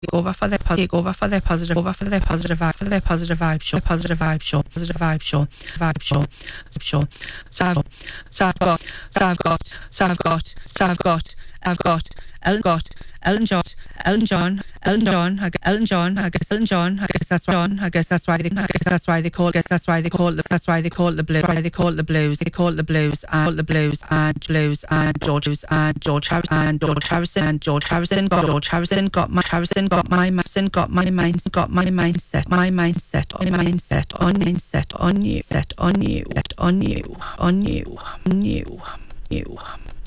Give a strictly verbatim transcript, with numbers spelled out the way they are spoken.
over for their take over for their positive over for their positive vibe for their positive vibe show positive vibe show positive vibe show vibe show show so I've so I've got so I've got so I've got so I've got I've got Ellen got Ellen John Ellen John Ellen John I guess Ellen John I guess Ellen John I guess that's John I guess that's why they I guess that's why they call guess that's why they call it that's why they call it the blues why they call it the blues they call it the blues and the blues and blues and George and George Harrison and George Harrison and George Harrison got George Harrison got my Harrison got my mindset got my mindset got my mindset my mindset on mindset on mindset on you set on you set on you on you on you you